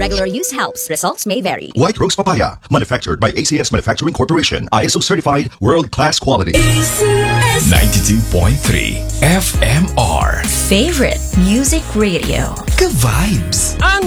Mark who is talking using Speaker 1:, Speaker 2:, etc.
Speaker 1: regular use helps. Results may vary.
Speaker 2: White Rose Papaya, manufactured by ACS Manufacturing Corporation. ISO certified, world-class quality.
Speaker 3: 92.3 FMR.
Speaker 1: Favorite Music Radio.
Speaker 3: Ka-vibes.